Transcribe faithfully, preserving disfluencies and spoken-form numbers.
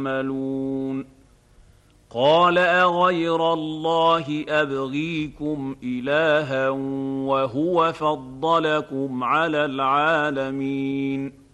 تعملون قال أغير الله أبغيكم إلها وهو فضلكم على العالمين